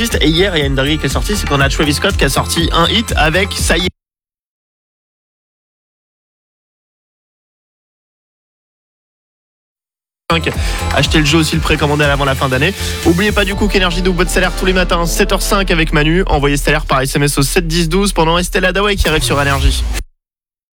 d'artistes. Et hier, il y a une dinguerie qui est sortie, c'est qu'on a Travis Scott qui a sorti un hit avec ça y est. Achetez le jeu aussi, le précommandé avant la fin d'année. Oubliez pas du coup qu'Énergie double votre salaire tous les matins 7h05 avec Manu. Envoyez salaire par SMS au 7 10 12 pendant Estelle Hadaway qui arrive sur Énergie.